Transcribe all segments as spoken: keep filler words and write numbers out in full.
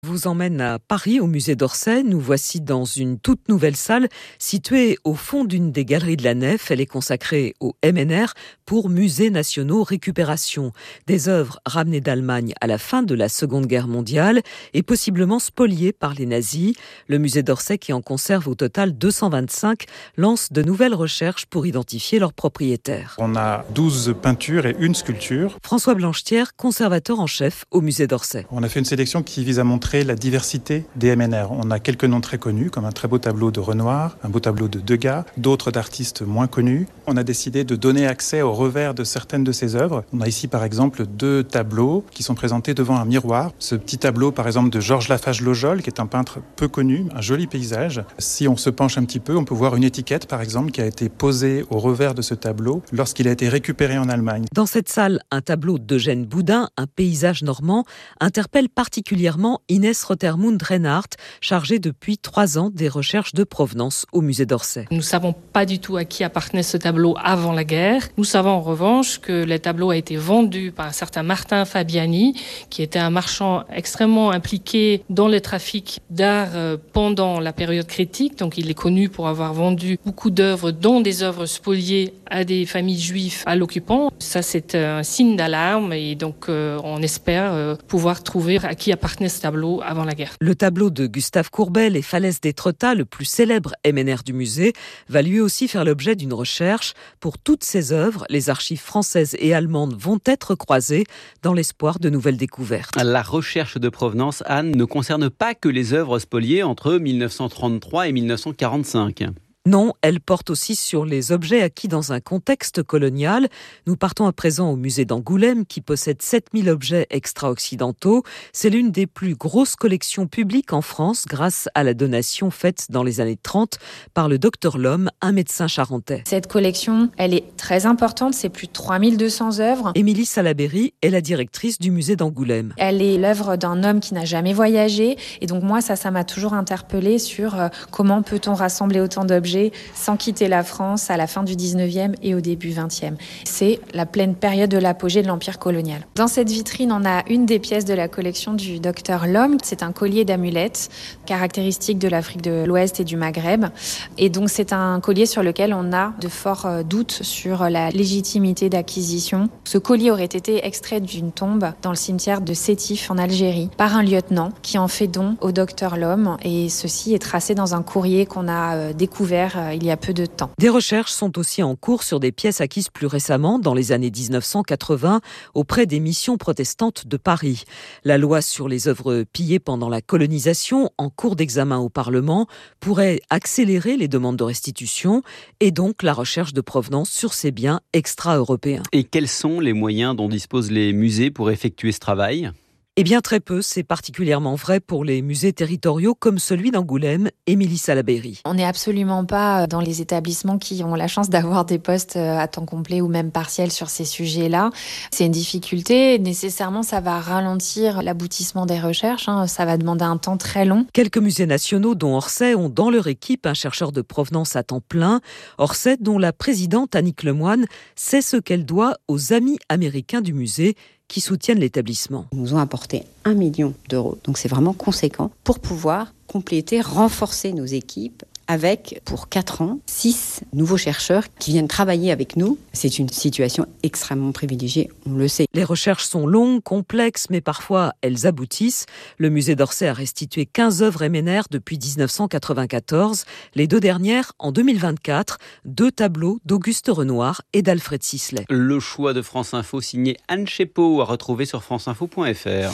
Vous emmène à Paris, au musée d'Orsay. Nous voici dans une toute nouvelle salle située au fond d'une des galeries de la nef. Elle est consacrée au M N R pour Musées nationaux récupération. Des œuvres ramenées d'Allemagne à la fin de la Seconde Guerre mondiale et possiblement spoliées par les nazis. Le musée d'Orsay, qui en conserve au total deux cent vingt-cinq, lance de nouvelles recherches pour identifier leurs propriétaires. On a douze peintures et une sculpture. François Blanchetière, conservateur en chef au musée d'Orsay. On a fait une sélection qui vise à montrer la diversité des M N R. On a quelques noms très connus, comme un très beau tableau de Renoir, un beau tableau de Degas, d'autres d'artistes moins connus. On a décidé de donner accès au revers de certaines de ces œuvres. On a ici par exemple deux tableaux qui sont présentés devant un miroir. Ce petit tableau par exemple de Georges Lafage-Lojol, qui est un peintre peu connu, un joli paysage. Si on se penche un petit peu, on peut voir une étiquette par exemple qui a été posée au revers de ce tableau lorsqu'il a été récupéré en Allemagne. Dans cette salle, un tableau d'Eugène Boudin, un paysage normand, interpelle particulièrement Inès Rothermund-Reinhardt, chargée depuis trois ans des recherches de provenance au musée d'Orsay. Nous ne savons pas du tout à qui appartenait ce tableau avant la guerre. Nous savons en revanche que le tableau a été vendu par un certain Martin Fabiani, qui était un marchand extrêmement impliqué dans le trafic d'art pendant la période critique. Donc il est connu pour avoir vendu beaucoup d'œuvres, dont des œuvres spoliées à des familles juives à l'occupant. Ça, c'est un signe d'alarme et donc euh, on espère euh, pouvoir trouver à qui appartenait ce tableau avant la guerre. Le tableau de Gustave Courbet, Les falaises d'Étretat, le plus célèbre M N R du musée, va lui aussi faire l'objet d'une recherche. Pour toutes ces œuvres, les archives françaises et allemandes vont être croisées dans l'espoir de nouvelles découvertes. La recherche de provenance, Anne, ne concerne pas que les œuvres spoliées entre dix-neuf cent trente-trois et dix-neuf cent quarante-cinq. Non, elle porte aussi sur les objets acquis dans un contexte colonial. Nous partons à présent au musée d'Angoulême qui possède sept mille objets extra-occidentaux. C'est l'une des plus grosses collections publiques en France grâce à la donation faite dans les années trente par le docteur Lhomme, un médecin charentais. Cette collection, elle est très importante, c'est plus de trois mille deux cents œuvres. Émilie Salaberry est la directrice du musée d'Angoulême. Elle est l'œuvre d'un homme qui n'a jamais voyagé et donc moi ça, ça m'a toujours interpellée sur euh, comment peut-on rassembler autant d'objets sans quitter la France à la fin du dix-neuvième et au début vingtième. C'est la pleine période de l'apogée de l'Empire colonial. Dans cette vitrine, on a une des pièces de la collection du docteur Lhomme. C'est un collier d'amulettes, caractéristique de l'Afrique de l'Ouest et du Maghreb. Et donc c'est un collier sur lequel on a de forts doutes sur la légitimité d'acquisition. Ce collier aurait été extrait d'une tombe dans le cimetière de Sétif en Algérie par un lieutenant qui en fait don au docteur Lhomme. Et ceci est tracé dans un courrier qu'on a découvert il y a peu de temps. Des recherches sont aussi en cours sur des pièces acquises plus récemment, dans les années dix-neuf cent quatre-vingts, auprès des missions protestantes de Paris. La loi sur les œuvres pillées pendant la colonisation, en cours d'examen au Parlement, pourrait accélérer les demandes de restitution et donc la recherche de provenance sur ces biens extra-européens. Et quels sont les moyens dont disposent les musées pour effectuer ce travail ? Eh bien très peu, c'est particulièrement vrai pour les musées territoriaux comme celui d'Angoulême, Émilie Salaberry. On n'est absolument pas dans les établissements qui ont la chance d'avoir des postes à temps complet ou même partiel sur ces sujets-là. C'est une difficulté, nécessairement ça va ralentir l'aboutissement des recherches, hein. Ça va demander un temps très long. Quelques musées nationaux dont Orsay ont dans leur équipe un chercheur de provenance à temps plein. Orsay dont la présidente Annick Lemoine sait ce qu'elle doit aux amis américains du musée qui soutiennent l'établissement. Ils nous ont apporté un million d'euros, donc c'est vraiment conséquent, pour pouvoir compléter, renforcer nos équipes avec, pour quatre ans, six nouveaux chercheurs qui viennent travailler avec nous. C'est une situation extrêmement privilégiée, on le sait. Les recherches sont longues, complexes, mais parfois elles aboutissent. Le musée d'Orsay a restitué quinze œuvres M N R depuis dix-neuf cent quatre-vingt-quatorze. Les deux dernières, en deux mille vingt-quatre, deux tableaux d'Auguste Renoir et d'Alfred Sisley. Le choix de France Info signé Anne Chepot à retrouver sur franceinfo point f r.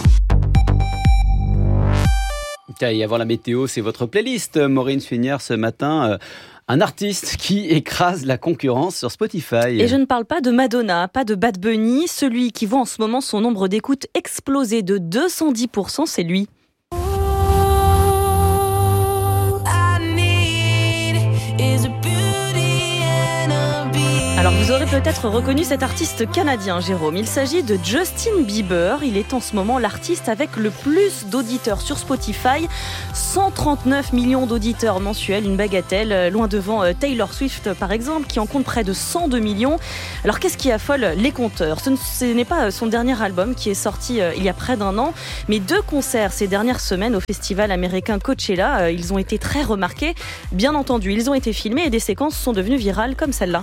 Et avant la météo, c'est votre playlist, Maureen Suignard, ce matin. Euh, un artiste qui écrase la concurrence sur Spotify. Et je ne parle pas de Madonna, pas de Bad Bunny. Celui qui voit en ce moment son nombre d'écoutes exploser de deux cent dix pour cent, c'est lui. Alors vous aurez peut-être peut-être reconnu cet artiste canadien, Jérôme. Il s'agit de Justin Bieber. Il est en ce moment l'artiste avec le plus d'auditeurs sur Spotify. cent trente-neuf millions d'auditeurs mensuels, une bagatelle, loin devant Taylor Swift par exemple, qui en compte près de cent deux millions. Alors qu'est-ce qui affole les compteurs ? Ce, ce n'est pas son dernier album qui est sorti il y a près d'un an, mais deux concerts ces dernières semaines au festival américain Coachella. Ils ont été très remarqués. Bien entendu, ils ont été filmés et des séquences sont devenues virales comme celle-là.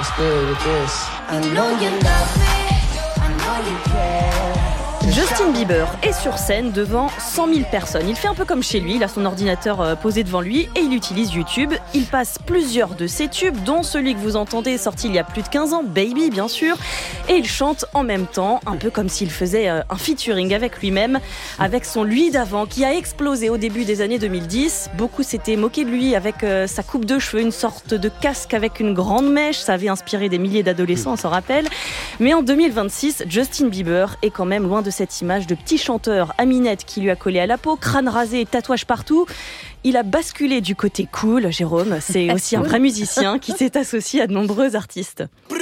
Justin Bieber est sur scène devant cent mille personnes. Il fait un peu comme chez lui, il a son ordinateur posé devant lui et il utilise YouTube. Il passe plusieurs de ses tubes, dont celui que vous entendez sorti il y a plus de quinze ans, Baby bien sûr. Et il chante en même temps, un peu comme s'il faisait un featuring avec lui-même, avec son lui d'avant qui a explosé au début des années deux mille dix. Beaucoup s'étaient moqués de lui avec sa coupe de cheveux, une sorte de casque avec une grande mèche. Ça avait inspiré des milliers d'adolescents, on s'en rappelle. Mais en deux mille vingt-six, Justin Bieber est quand même loin de cette image de petit chanteur à minette qui lui a collé à la peau, crâne rasé et tatouage partout. Il a basculé du côté cool, Jérôme. C'est aussi un vrai musicien qui s'est associé à de nombreux artistes.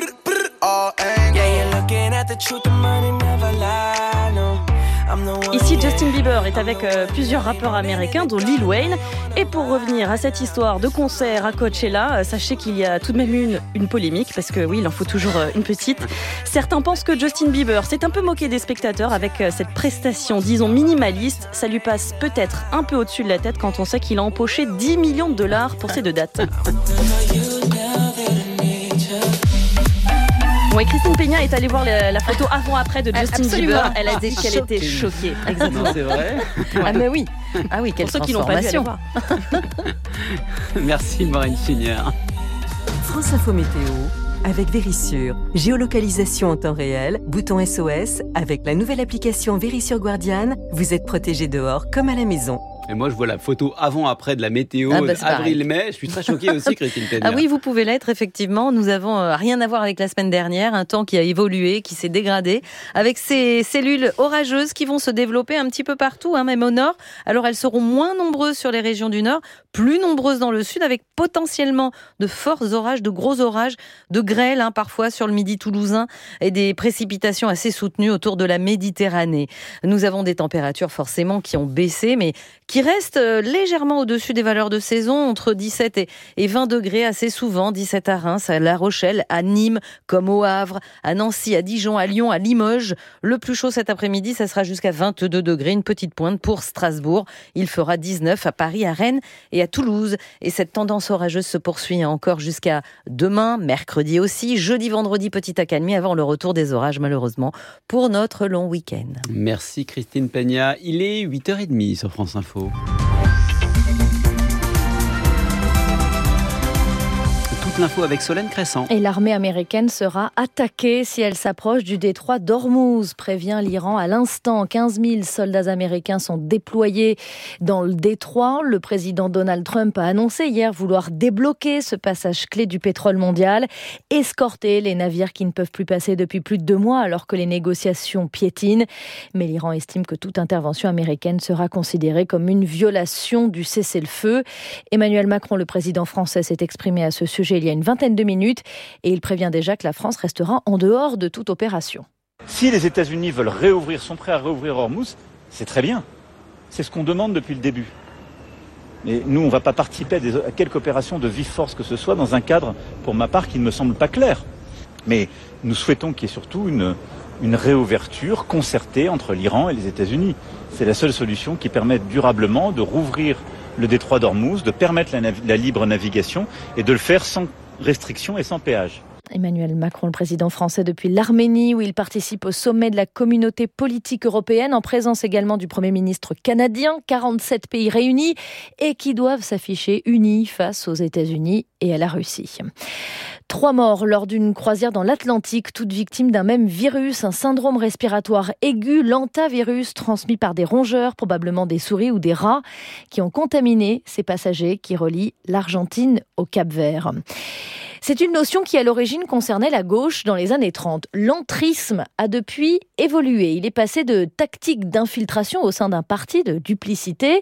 Ici, Justin Bieber est avec euh, plusieurs rappeurs américains, dont Lil Wayne. Et pour revenir à cette histoire de concert à Coachella, euh, sachez qu'il y a tout de même une, une polémique, parce que oui, il en faut toujours euh, une petite. Certains pensent que Justin Bieber s'est un peu moqué des spectateurs avec euh, cette prestation, disons, minimaliste. Ça lui passe peut-être un peu au-dessus de la tête quand on sait qu'il a empoché dix millions de dollars pour ces deux dates. Bon, et Christine Peña est allée voir la, la photo avant-après de Justin Absolument. Bieber. Elle a dit qu'elle était choquée. Exactement. Non, c'est vrai. Ah mais oui, ah oui, quelle Pour ceux qui l'ont pas vu, allez transformation. voir. Merci Maureen Finière. France Info Météo avec Vérissure. Géolocalisation en temps réel, bouton S O S. Avec la nouvelle application Vérissure Guardian, vous êtes protégé dehors comme à la maison. Et moi, je vois la photo avant-après de la météo, Ah bah, c'est avril-mai. Je suis très choqué aussi, Christine Peña. Ah oui, vous pouvez l'être, effectivement. Nous avons euh, rien à voir avec la semaine dernière, un temps qui a évolué, qui s'est dégradé, avec ces cellules orageuses qui vont se développer un petit peu partout, hein, même au nord. Alors, elles seront moins nombreuses sur les régions du nord, plus nombreuses dans le sud, avec potentiellement de forts orages, de gros orages, de grêle, hein, parfois sur le midi toulousain, et des précipitations assez soutenues autour de la Méditerranée. Nous avons des températures forcément qui ont baissé, mais qui restent légèrement au-dessus des valeurs de saison, entre dix-sept et vingt degrés assez souvent. dix-sept à Reims, à La Rochelle, à Nîmes, comme au Havre, à Nancy, à Dijon, à Lyon, à Limoges. Le plus chaud cet après-midi, ça sera jusqu'à vingt-deux degrés, une petite pointe pour Strasbourg. Il fera dix-neuf à Paris, à Rennes et à Toulouse. Et cette tendance orageuse se poursuit encore jusqu'à demain, mercredi aussi, jeudi, vendredi, petite accalmie avant le retour des orages, malheureusement, pour notre long week-end. Merci Christine Peña. Il est huit heures trente sur France Info. Toute l'info avec Solène Crescent. Et l'armée américaine sera attaquée si elle s'approche du détroit d'Ormuz, prévient l'Iran à l'instant. quinze mille soldats américains sont déployés dans le détroit. Le président Donald Trump a annoncé hier vouloir débloquer ce passage clé du pétrole mondial, escorter les navires qui ne peuvent plus passer depuis plus de deux mois alors que les négociations piétinent. Mais l'Iran estime que toute intervention américaine sera considérée comme une violation du cessez-le-feu. Emmanuel Macron, le président français, s'est exprimé à ce sujet il y a une vingtaine de minutes et il prévient déjà que la France restera en dehors de toute opération. Si les États-Unis veulent réouvrir, sont prêts à réouvrir Hormuz, c'est très bien. C'est ce qu'on demande depuis le début. Mais nous, on ne va pas participer à, des, à quelque opération de vive force que ce soit dans un cadre, pour ma part, qui ne me semble pas clair. Mais nous souhaitons qu'il y ait surtout une, une réouverture concertée entre l'Iran et les États-Unis. C'est la seule solution qui permette durablement de rouvrir le détroit d'Ormuz, de permettre la, nav- la libre navigation et de le faire sans restriction et sans péage. Emmanuel Macron, le président français depuis l'Arménie, où il participe au sommet de la communauté politique européenne, en présence également du Premier ministre canadien, quarante-sept pays réunis, et qui doivent s'afficher unis face aux États-Unis et à la Russie. Trois morts lors d'une croisière dans l'Atlantique, toutes victimes d'un même virus, un syndrome respiratoire aigu, l'hantavirus, transmis par des rongeurs, probablement des souris ou des rats, qui ont contaminé ces passagers qui relient l'Argentine au Cap-Vert. C'est une notion qui, à l'origine, concernait la gauche dans les années trente. L'entrisme a depuis évolué. Il est passé de tactique d'infiltration au sein d'un parti, de duplicité,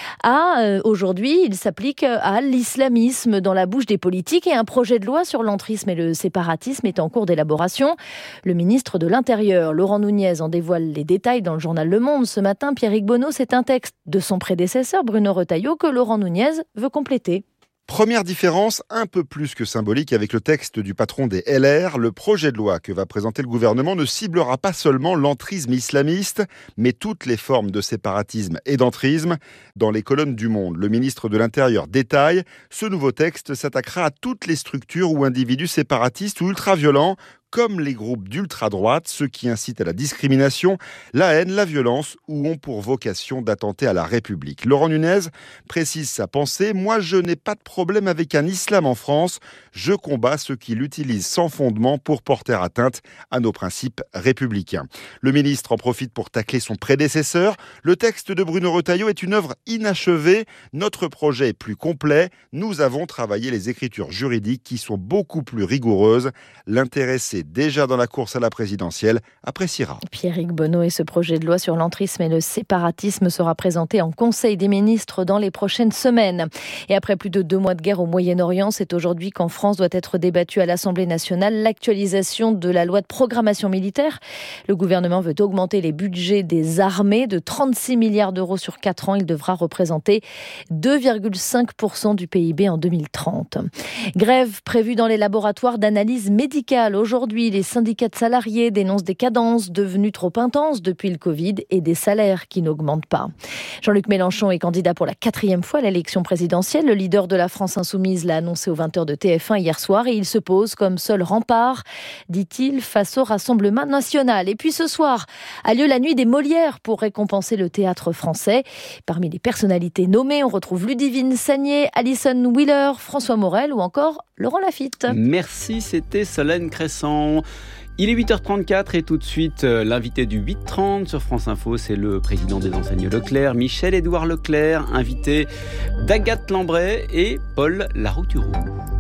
à euh, aujourd'hui, il s'applique à l'islamisme dans la bouche des politiques et un projet de loi sur l'entrisme et le séparatisme est en cours d'élaboration. Le ministre de l'Intérieur, Laurent Nunez, en dévoile les détails dans le journal Le Monde. Ce matin, Pierrick Bonneau, c'est un texte de son prédécesseur, Bruno Retailleau, que Laurent Nunez veut compléter. Première différence, un peu plus que symbolique avec le texte du patron des L R, le projet de loi que va présenter le gouvernement ne ciblera pas seulement l'entrisme islamiste, mais toutes les formes de séparatisme et d'entrisme. Dans les colonnes du Monde, le ministre de l'Intérieur détaille, ce nouveau texte s'attaquera à toutes les structures ou individus séparatistes ou ultra-violents, comme les groupes d'ultra-droite, ceux qui incitent à la discrimination, la haine, la violence ou ont pour vocation d'attenter à la République. Laurent Nunez précise sa pensée. « Moi, je n'ai pas de problème avec un islam en France. Je combats ceux qui l'utilisent sans fondement pour porter atteinte à nos principes républicains. » Le ministre en profite pour tacler son prédécesseur. Le texte de Bruno Retailleau est une œuvre inachevée. Notre projet est plus complet. Nous avons travaillé les écritures juridiques qui sont beaucoup plus rigoureuses. L'intéressé déjà dans la course à la présidentielle appréciera. Pierrick Bonneau et ce projet de loi sur l'entrisme et le séparatisme sera présenté en Conseil des ministres dans les prochaines semaines. Et après plus de deux mois de guerre au Moyen-Orient, c'est aujourd'hui qu'en France doit être débattue à l'Assemblée nationale l'actualisation de la loi de programmation militaire. Le gouvernement veut augmenter les budgets des armées de trente-six milliards d'euros sur quatre ans. Il devra représenter deux virgule cinq pour cent du P I B en deux mille trente. Grève prévue dans les laboratoires d'analyse médicale. Aujourd'hui, les syndicats de salariés dénoncent des cadences devenues trop intenses depuis le Covid et des salaires qui n'augmentent pas. Jean-Luc Mélenchon est candidat pour la quatrième fois à l'élection présidentielle. Le leader de la France Insoumise l'a annoncé aux vingt heures de T F un hier soir et il se pose comme seul rempart, dit-il, face au Rassemblement national. Et puis ce soir a lieu la nuit des Molières pour récompenser le théâtre français. Parmi les personnalités nommées, on retrouve Ludivine Sagnier, Alison Wheeler, François Morel ou encore Laurent Lafitte. Merci, c'était Solène Cresson. Il est huit heures trente-quatre et tout de suite, l'invité du huit heures trente sur France Info, c'est le président des enseignes Leclerc, Michel-Édouard Leclerc, invité d'Agathe Lambray et Paul Larouturou.